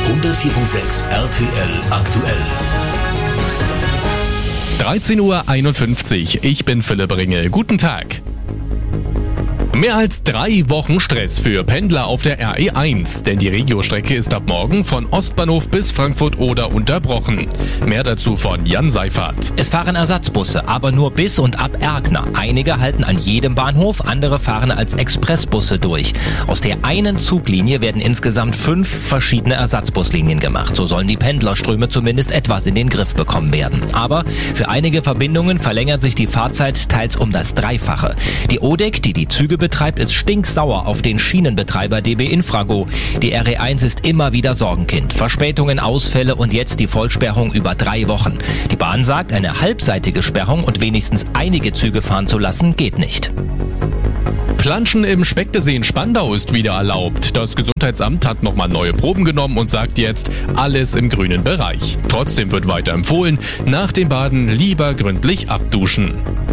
104.6 RTL aktuell. 13:51 Uhr, ich bin Philipp Ringel. Guten Tag. Mehr als 3 Wochen Stress für Pendler auf der RE1, denn die Regiostrecke ist ab morgen von Ostbahnhof bis Frankfurt-Oder unterbrochen. Mehr dazu von Jan Seifert. Es fahren Ersatzbusse, aber nur bis und ab Erkner. Einige halten an jedem Bahnhof, andere fahren als Expressbusse durch. Aus der einen Zuglinie werden insgesamt 5 verschiedene Ersatzbuslinien gemacht. So sollen die Pendlerströme zumindest etwas in den Griff bekommen werden. Aber für einige Verbindungen verlängert sich die Fahrzeit teils um das Dreifache. Die ODEC, die Züge betreibt, ist stinksauer auf den Schienenbetreiber DB Infrago. Die RE1 ist immer wieder Sorgenkind. Verspätungen, Ausfälle und jetzt die Vollsperrung über 3 Wochen. Die Bahn sagt, eine halbseitige Sperrung und wenigstens einige Züge fahren zu lassen, geht nicht. Planschen im Specktersee in Spandau ist wieder erlaubt. Das Gesundheitsamt hat nochmal neue Proben genommen und sagt jetzt, alles im grünen Bereich. Trotzdem wird weiter empfohlen, nach dem Baden lieber gründlich abduschen.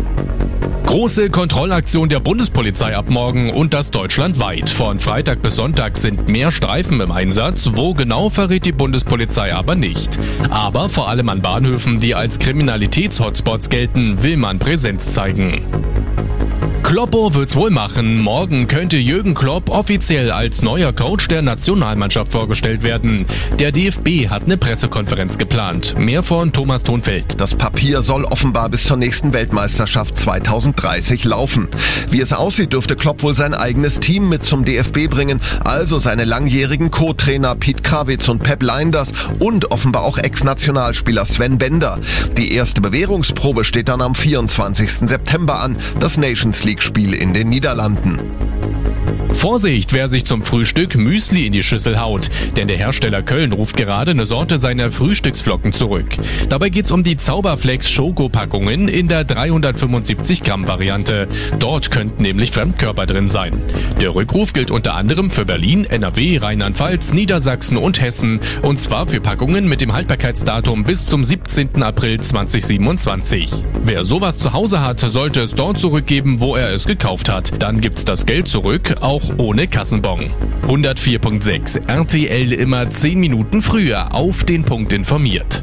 Große Kontrollaktion der Bundespolizei ab morgen und das deutschlandweit. Von Freitag bis Sonntag sind mehr Streifen im Einsatz. Wo genau, verrät die Bundespolizei aber nicht. Aber vor allem an Bahnhöfen, die als Kriminalitäts-Hotspots gelten, will man Präsenz zeigen. Kloppo wird's wohl machen. Morgen könnte Jürgen Klopp offiziell als neuer Coach der Nationalmannschaft vorgestellt werden. Der DFB hat eine Pressekonferenz geplant. Mehr von Thomas Thonfeld. Das Papier soll offenbar bis zur nächsten Weltmeisterschaft 2030 laufen. Wie es aussieht, dürfte Klopp wohl sein eigenes Team mit zum DFB bringen, also seine langjährigen Co-Trainer Piet Krawitz und Pep Lijnders und offenbar auch Ex-Nationalspieler Sven Bender. Die erste Bewährungsprobe steht dann am 24. September an, das Nations League-Spiel in den Niederlanden. Vorsicht, wer sich zum Frühstück Müsli in die Schüssel haut, denn der Hersteller Köln ruft gerade eine Sorte seiner Frühstücksflocken zurück. Dabei geht's um die Zauberflex Schokopackungen in der 375 Gramm Variante. Dort könnten nämlich Fremdkörper drin sein. Der Rückruf gilt unter anderem für Berlin, NRW, Rheinland-Pfalz, Niedersachsen und Hessen, und zwar für Packungen mit dem Haltbarkeitsdatum bis zum 17. April 2027. Wer sowas zu Hause hat, sollte es dort zurückgeben, wo er es gekauft hat. Dann gibt's das Geld zurück, auch ohne Kassenbon. 104.6 RTL immer 10 Minuten früher auf den Punkt informiert.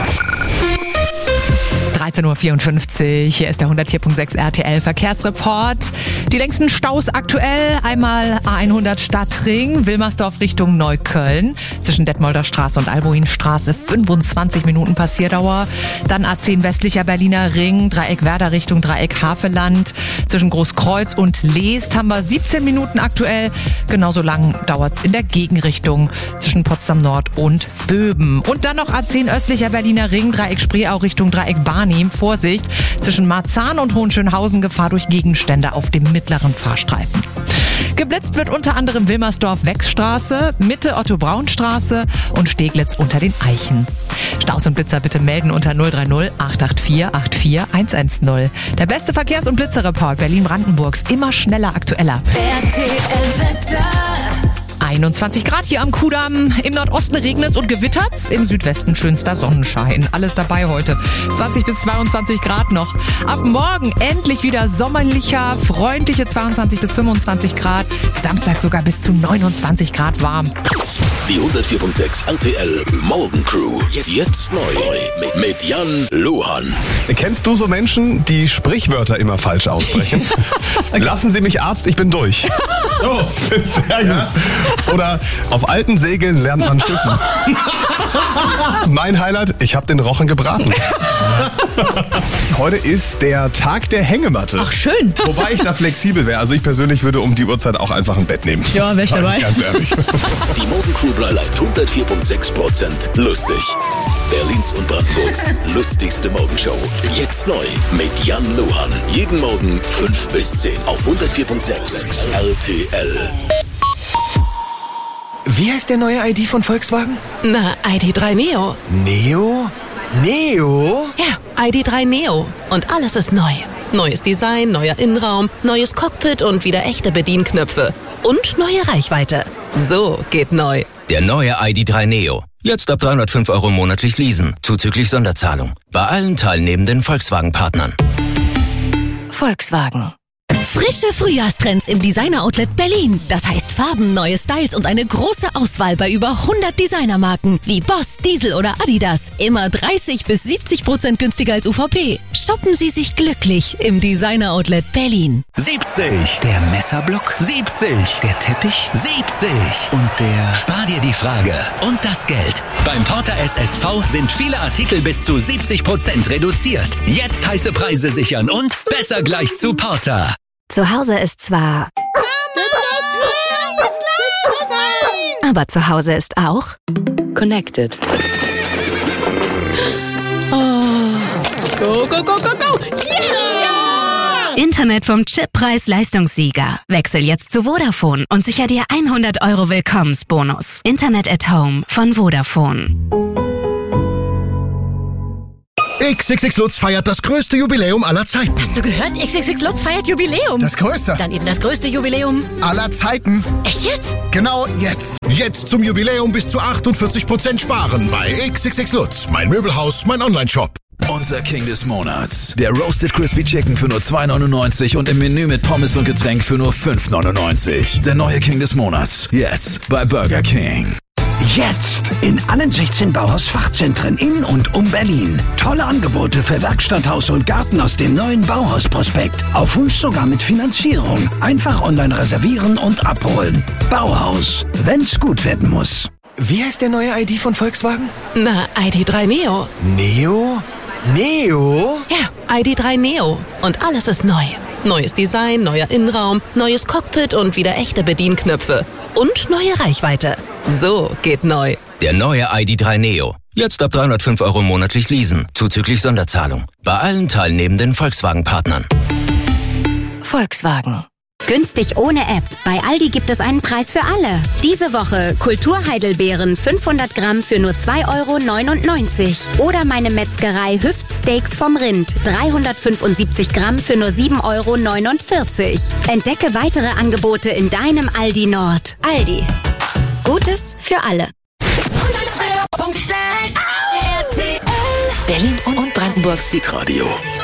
13:54 Uhr, hier ist der 104.6 RTL Verkehrsreport. Die längsten Staus aktuell, einmal A100 Stadtring, Wilmersdorf Richtung Neukölln, zwischen Detmolder Straße und Albuinstraße 25 Minuten Passierdauer. Dann A10 westlicher Berliner Ring, Dreieck Werder Richtung Dreieck Havelland, zwischen Großkreuz und Leest haben wir 17 Minuten aktuell. Genauso lang dauert's in der Gegenrichtung zwischen Potsdam Nord und Böben. Und dann noch A10 östlicher Berliner Ring, Dreieck Spreeau Richtung Dreieck Barnim. Vorsicht, zwischen Marzahn und Hohenschönhausen Gefahr durch Gegenstände auf dem mittleren Fahrstreifen. Geblitzt wird unter anderem Wilmersdorf-Weckstraße, Mitte Otto-Braun-Straße und Steglitz unter den Eichen. Staus und Blitzer bitte melden unter 030 884 84 110. Der beste Verkehrs- und Blitzerreport Berlin-Brandenburgs, immer schneller, aktueller. RTL-Wetter. 21 Grad hier am Kudamm. Im Nordosten regnet und gewittert's. Im Südwesten schönster Sonnenschein. Alles dabei heute. 20 bis 22 Grad noch. Ab morgen endlich wieder sommerlicher, freundliche 22 bis 25 Grad. Samstag sogar bis zu 29 Grad warm. Die 104.6 RTL Morgencrew. Jetzt neu mit Jan Lohan. Kennst du so Menschen, die Sprichwörter immer falsch aussprechen? Okay. Lassen Sie mich Arzt, ich bin durch. Oh, sehr gut. Oder auf alten Segeln lernt man schiffen. Mein Highlight, ich habe den Rochen gebraten. Heute ist der Tag der Hängematte. Ach, schön. Wobei ich da flexibel wäre. Also ich persönlich würde um die Uhrzeit auch einfach ein Bett nehmen. Ja, wäre ich dabei. Ganz ehrlich. Die Morgencrew bleibt 104.6% lustig. Berlins und Brandenburgs lustigste Morgenshow. Jetzt neu mit Jan Lohan. Jeden Morgen 5 bis 10 auf 104.6 RTL. Wie heißt der neue ID von Volkswagen? Na, ID.3 Neo. Neo? Neo? Ja, ID.3 Neo. Und alles ist neu. Neues Design, neuer Innenraum, neues Cockpit und wieder echte Bedienknöpfe. Und neue Reichweite. So geht neu. Der neue ID.3 Neo. Jetzt ab 305 € monatlich leasen, zuzüglich Sonderzahlung. Bei allen teilnehmenden Volkswagen-Partnern. Volkswagen. Frische Frühjahrstrends im Designer-Outlet Berlin. Das heißt Farben, neue Styles und eine große Auswahl bei über 100 Designermarken wie Boss, Diesel oder Adidas. Immer 30-70% günstiger als UVP. Shoppen Sie sich glücklich im Designer-Outlet Berlin. 70. Der Messerblock? 70. Der Teppich? 70. Und der... Spar dir die Frage und das Geld. Beim Porter SSV sind viele Artikel bis zu 70% reduziert. Jetzt heiße Preise sichern und besser gleich zu Porter. Zu Hause ist zwar... Aber zu Hause ist auch... Connected. Oh. Go, go, go, go, go! Yeah! Internet vom Chippreis-Leistungssieger. Wechsel jetzt zu Vodafone und sicher dir 100 € Willkommensbonus. Internet at Home von Vodafone. XXX Lutz feiert das größte Jubiläum aller Zeiten. Hast du gehört? XXX Lutz feiert Jubiläum. Das größte. Dann eben das größte Jubiläum aller Zeiten. Echt jetzt? Genau jetzt. Jetzt zum Jubiläum bis zu 48% sparen bei XXX Lutz. Mein Möbelhaus, mein Online-Shop. Unser King des Monats. Der Roasted Crispy Chicken für nur 2,99 und im Menü mit Pommes und Getränk für nur 5,99. Der neue King des Monats. Jetzt bei Burger King. Jetzt in allen 16 Bauhaus-Fachzentren in und um Berlin. Tolle Angebote für Werkstatt, Haus und Garten aus dem neuen Bauhaus-Prospekt. Auf Wunsch sogar mit Finanzierung. Einfach online reservieren und abholen. Bauhaus, wenn's gut werden muss. Wie heißt der neue ID von Volkswagen? Na, ID.3 Neo. Neo? Neo? Ja, ID.3 Neo. Und alles ist neu. Neues Design, neuer Innenraum, neues Cockpit und wieder echte Bedienknöpfe. Und neue Reichweite. So geht neu. Der neue ID.3 Neo. Jetzt ab 305 € monatlich leasen, zuzüglich Sonderzahlung. Bei allen teilnehmenden Volkswagen-Partnern. Volkswagen. Günstig ohne App. Bei Aldi gibt es einen Preis für alle. Diese Woche Kulturheidelbeeren 500 Gramm für nur 2,99 €. Oder meine Metzgerei Hüftsteaks vom Rind 375 Gramm für nur 7,49 €. Entdecke weitere Angebote in deinem Aldi Nord. Aldi. Gutes für alle. Berlins und Brandenburgs Hitradio.